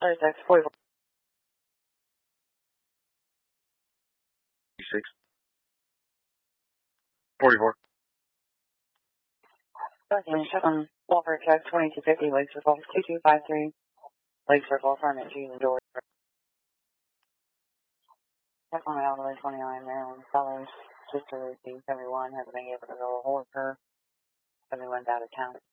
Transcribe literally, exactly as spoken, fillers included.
thirty-six, forty-four. six. forty-four. Um, Walker Check, twenty-two fifty, Lake Circle, two two five three, Lake Circle, Apartment G, Georgia. Check on Elderly, twenty-nine, Maryland, Sellers, Sister Ruthie, seventy-one, hasn't been able to go hold her. seventy-one's out of town.